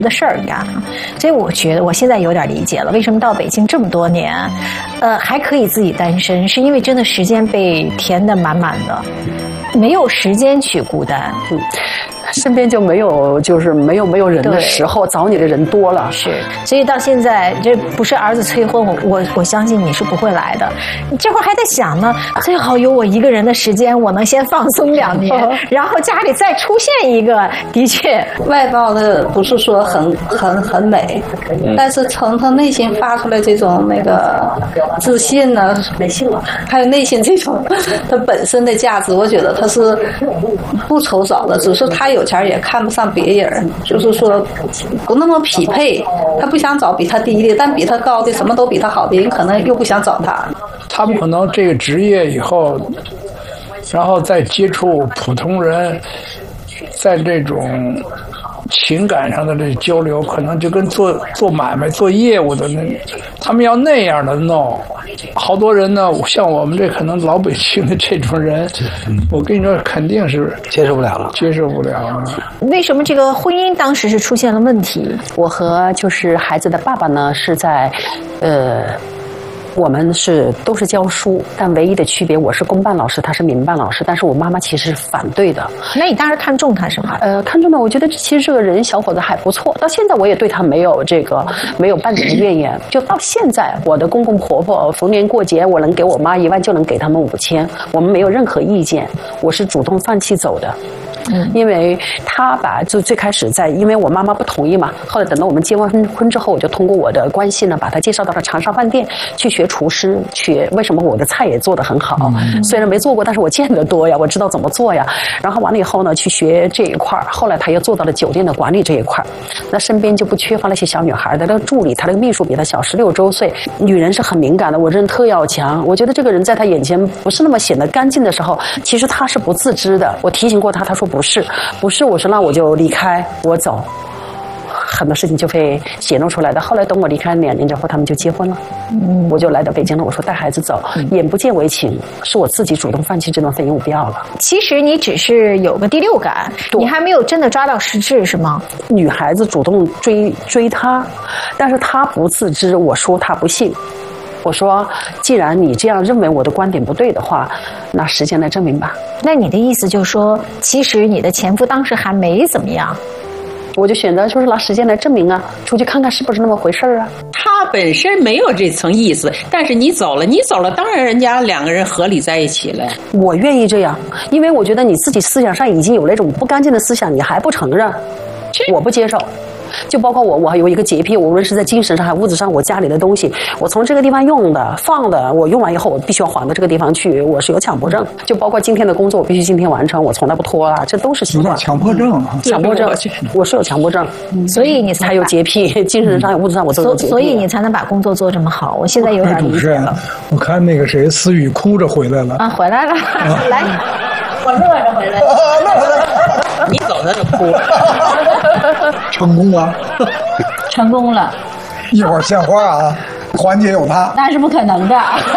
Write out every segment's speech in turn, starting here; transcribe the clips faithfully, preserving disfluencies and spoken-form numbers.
的事儿干，所以我觉得我现在有点理解了，为什么到北京这么多年，呃，还可以自己单身，是因为真的时间被填得满满的，没有时间去孤单。 嗯，身边就没有就是没有没有人的时候，找你的人多了。 是，所以到现在这不是儿子催婚，我我我相信你是不会来的。你这会儿还在想呢，最好有我一个人的时间，我能先放松两年，然后家里再出现一个。的确， 外貌的不是说很很很美，但是从他内心发出来这种那个自信呢、内心了，还有内心这种他本身的价值，我觉得他是不愁找的，只是他有钱也看不上别人，就是说不那么匹配，他不想找比他低的，但比他高的什么都比他好的人，可能又不想找他。 他们可能这个职业以后，然后再接触普通人，在这种情感上的这交流，可能就跟做做买卖、做业务的那，他们要那样的弄。好多人呢，像我们这可能老北京的这种人，我跟你说，肯定是接受不了了， 接受不了了。 为什么这个婚姻当时是出现了问题？ 我和就是孩子的爸爸呢，是在，呃。我们是都是教书，但唯一的区别，我是公办老师，他是民办老师，但是我妈妈其实是反对的。 那你当时看中他什么？ 呃，看中的，我觉得其实这个人小伙子还不错，到现在我也对他没有这个没有半点的怨言。就到现在，我的公公婆婆逢年过节，我能给我妈一万，就能给他们五千，我们没有任何意见，我是主动放弃走的。嗯，因为他把就最开始在，因为我妈妈不同意嘛，后来等到我们结完婚婚之后，我就通过我的关系呢，把他介绍到了长沙饭店去学厨师，学为什么我的菜也做得很好，嗯、虽然没做过，但是我见得多呀，我知道怎么做呀。然后完了以后呢，去学这一块，后来他又做到了酒店的管理这一块，那身边就不缺乏那些小女孩的那个助理，他那个秘书比他小十六周岁，女人是很敏感的，我人特要强，我觉得这个人在他眼前不是那么显得干净的时候，其实他是不自知的。我提醒过他，他说。不是，不是，我说那我就离开，我走，很多事情就会显露出来的。后来等我离开两年之后，他们就结婚了，嗯，我就来到北京了。我说带孩子走，嗯、眼不见为情，是我自己主动放弃这段婚姻，我不要了。 其实你只是有个第六感，你还没有真的抓到实质，是吗？ 女孩子主动追追他，但是他不自知，我说他不信。我说，既然你这样认为我的观点不对的话，那时间来证明吧。 那你的意思就是说，其实你的前夫当时还没怎么样， 我就选择就是拿时间来证明啊，出去看看是不是那么回事啊。 他本身没有这层意思，但是你走了，你走了，当然人家两个人合理在一起了。 我愿意这样，因为我觉得你自己思想上已经有那种不干净的思想，你还不承认，我不接受。就包括我，我还有一个洁癖，无论是在精神上还物质上，我家里的东西，我从这个地方用的、放的，我用完以后，我必须要还到这个地方去，我是有强迫症。就包括今天的工作，我必须今天完成，我从来不拖啊，这都是习惯。 强迫症啊， 强迫症，我是有强迫症， 嗯、所以你才有洁癖，精神上、物质上我都有洁癖。 所以你才能把工作做这么好。我现在有点理解了。 我看那个谁，思雨哭着回来了啊，回来了，啊、来， 我乐着回来了。 你走他就哭了。 成功了， 成功了。 一会儿献花啊，环节有他， 那是不可能的。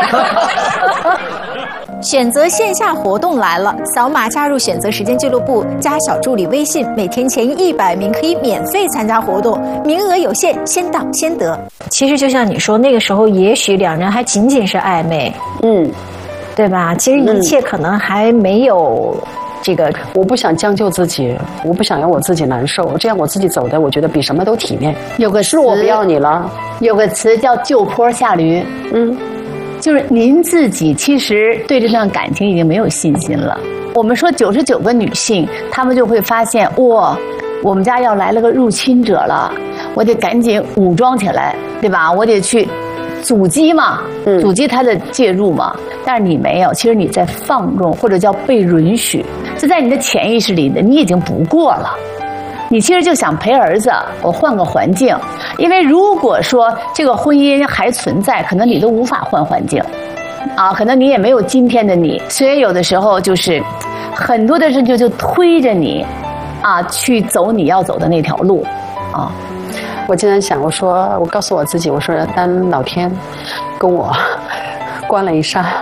选择线下活动来了，扫码加入选择时间俱乐部，加小助理微信，每天前一百名可以免费参加活动，名额有限，先到先得。其实就像你说，那个时候也许两人还仅仅是暧昧， 嗯， 对吧？其实一切可能还没有。这个我不想将就自己，我不想让我自己难受，这样我自己走的，我觉得比什么都体面。 有个是我不要你了， 有个词叫就坡下驴， 嗯， 就是您自己其实对这段感情已经没有信心了。我们说九十九个女性，她们就会发现，哇，我们家要来了个入侵者了，我得赶紧武装起来，对吧？我得去阻击嘛， 嗯、 阻击他的介入嘛。但是你没有，其实你在放纵，或者叫被允许，就在你的潜意识里的，你已经不过了。你其实就想陪儿子，我换个环境，因为如果说这个婚姻还存在，可能你都无法换环境，啊，可能你也没有今天的你。所以有的时候就是很多的事就就推着你，啊，去走你要走的那条路，啊。 我经常想，我说，我告诉我自己，我说，当老天跟我关了一扇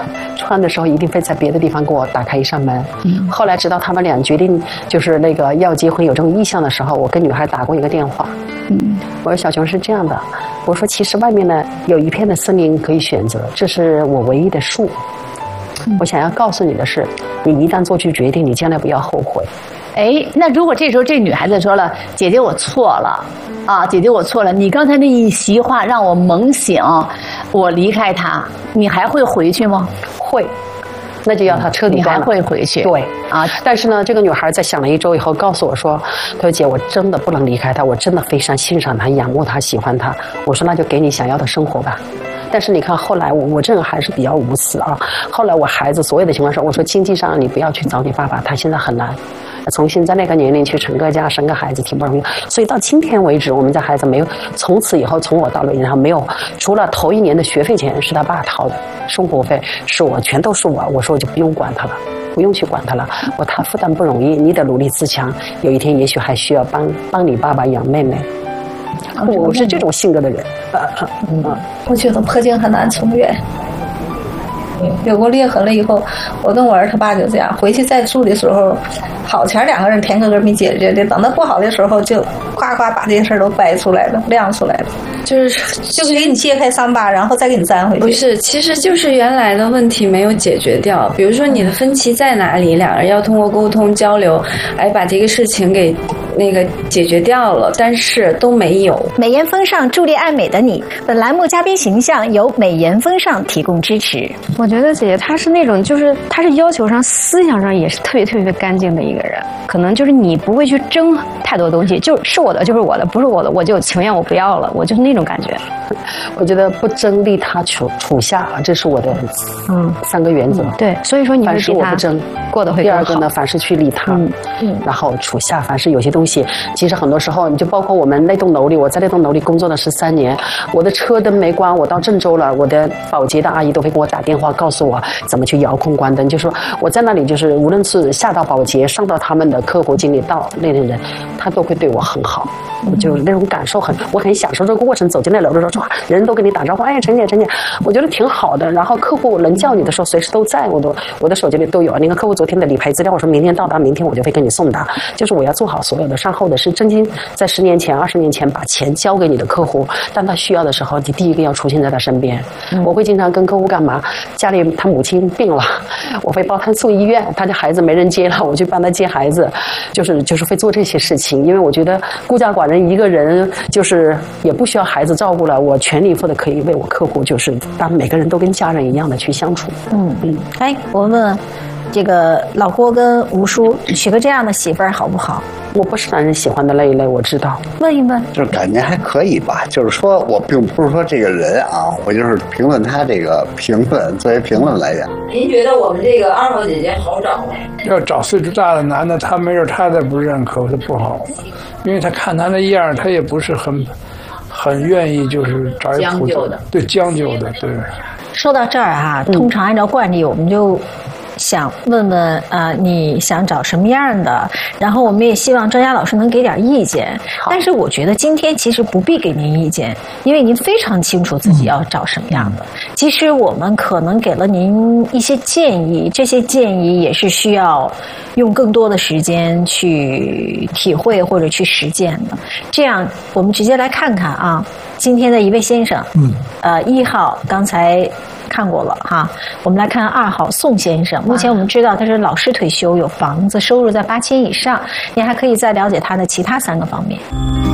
穿的时候一定会在别的地方给我打开一扇门。嗯，后来直到他们俩决定就是那个要结婚有这种意向的时候，我跟女孩打过一个电话。嗯，我说小熊是这样的，我说其实外面呢有一片的森林可以选择，这是我唯一的树。嗯，我想要告诉你的是，你一旦做出决定，你将来不要后悔。 哎，那如果这时候这女孩子说了：“姐姐，我错了，啊，姐姐我错了，你刚才那一席话让我猛醒，我离开他，你还会回去吗？” 会，那就要他彻底你还会回去。 对啊，但是呢，这个女孩在想了一周以后告诉我说：“她说姐，我真的不能离开他，我真的非常欣赏他、仰慕他、喜欢他。”我说：“那就给你想要的生活吧。”但是你看，后来我我这个还是比较无私啊。后来我孩子所有的情况说，我说经济上你不要去找你爸爸，他现在很难。从现在那个年龄去成个家、生个孩子挺不容易，所以到今天为止，我们家孩子没有从此以后从我到了然后没有，除了头一年的学费钱是他爸掏的，生活费是我，全都是我。我说我就不用管他了，不用去管他了。我他负担不容易，你得努力自强，有一天也许还需要帮帮你爸爸养妹妹。我是这种性格的人。 嗯，我觉得破镜很难重圆。有过裂痕了以后，我跟我儿他爸就这样，回去再住的时候，好前两个人甜哥哥没解决的，等到不好的时候就夸夸把这件事都掰出来了，亮出来了， 就是就给你揭开伤疤，然后再给你粘回去。 不是，其实就是原来的问题没有解决掉，比如说你的分歧在哪里，两人要通过沟通交流，哎，把这个事情给那个解决掉了，但是都没有。 美颜风尚助力爱美的你，本栏目嘉宾形象由美颜风尚提供支持。 我觉得姐姐她是那种，就是她是要求上、思想上也是特别特别干净的一个人。可能就是你不会去争太多东西，就是我的就是我的，不是我的我就情愿我不要了，我就是那种感觉。 我觉得不争利他处处下，这是我的嗯三个原则。 嗯、对，所以说你凡事我不争， 过得会第二个呢，凡事去利他，嗯嗯，然后处下，凡是有些东西，其实很多时候你就包括我们那栋楼里，我在那栋楼里工作了十三年，我的车灯没关，我到郑州了，我的保洁的阿姨都会给我打电话告诉我怎么去遥控关灯，就说我在那里就是无论是下到保洁，上到他们的客户经理到那类人，他都会对我很好。我就那种感受很，我很享受这个过程。走进那楼的时候，哇，人都跟你打招呼，哎，陈姐，陈姐，我觉得挺好的。然后客户能叫你的时候，随时都在，我都我的手机里都有。那个客户昨天的理赔资料，我说明天到达，明天我就会给你送达。就是我要做好所有的善后的事。真金在十年前、二十年前把钱交给你的客户，当他需要的时候，你第一个要出现在他身边。嗯、我会经常跟客户干嘛？家里他母亲病了，我会帮他送医院，他的孩子没人接了，我去帮他接孩子，就是就是会做这些事情。因为我觉得孤家寡人一个人就是也不需要孩子照顾了，我全力以赴的可以为我客户，就是当每个人都跟家人一样的去相处。 嗯嗯，哎，我问问这个老郭跟吴叔娶个这样的媳妇儿好不好？ 我不是男人喜欢的那一类，我知道。 问一问， 就是感觉还可以吧。就是说我并不是说这个人啊，我就是评论他这个评论，作为评论来讲。 您觉得我们这个二号姐姐好找吗？ 要找岁数大的男的，他没准他再不认可，他不好，因为他看他那样，他也不是很很愿意，就是找一普通的，对将就的，对。 说到这儿啊，通常按照惯例，我们就想问问啊、呃，你想找什么样的？然后我们也希望专家老师能给点意见。但是我觉得今天其实不必给您意见，因为您非常清楚自己要找什么样的。其实我们可能给了您一些建议，这些建议也是需要用更多的时间去体会或者去实践的。这样，我们直接来看看啊，今天的一位先生，嗯，呃，一号刚才看过了哈，我们来看二号宋先生。目前我们知道他是老师退休，有房子，收入在八千以上。您还可以再了解他的其他三个方面。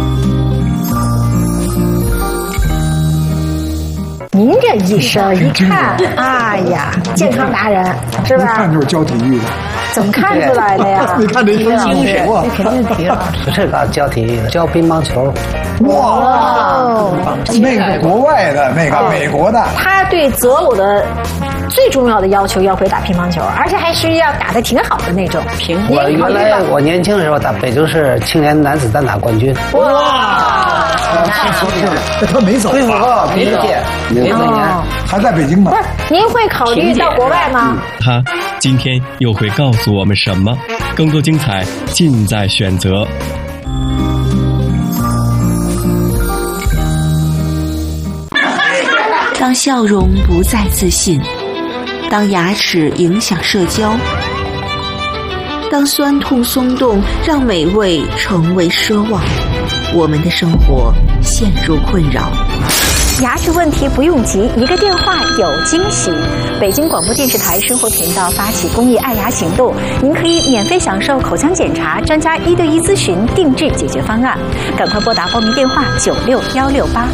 您这一身一看，哎呀，健康达人是吧？ 一看就是教体育的。 怎么看出来的呀？ 你看这一身精神， 这肯定是体育老师。 不是搞教体育的，教乒乓球。 哇，那个国外的，那个美国的。 他对择偶的最重要的要求要会打乒乓球，而且还是要打得挺好的那种。 我原来我年轻的时候打北京市青年男子单打冠军。 哇！ 那他没走啊，没走，没走年， 还在北京呢。 不是，您会考虑到国外吗？ 他今天又会告诉我们什么？更多精彩尽在选择。 当笑容不再自信， 当牙齿影响社交，当酸痛松动让美味成为奢望，我们的生活陷入困扰。 牙齿问题不用急，一个电话有惊喜。北京广播电视台生活频道发起公益爱牙行动，您可以免费享受口腔检查、专家一对一咨询、定制解决方案。赶快拨打报名电话九六幺六八。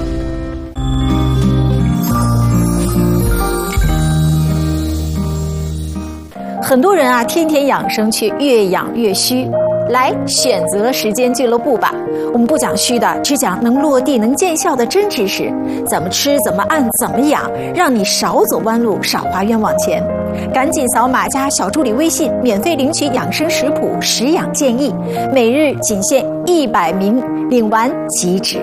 很多人啊，天天养生却越养越虚。来选择时间俱乐部吧，我们不讲虚的，只讲能落地能见效的真知识，怎么吃怎么按怎么养，让你少走弯路少花冤枉钱。赶紧扫码加小助理微信，免费领取养生食谱食养建议，每日仅限一百名，领完即止。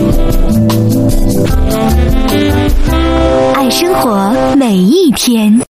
爱生活每一天。